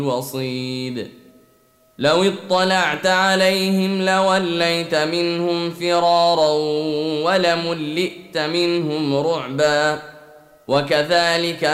الوصيد لو اطلعت عليهم لوليت منهم فرارا ولملئت منهم رعبا وكذلك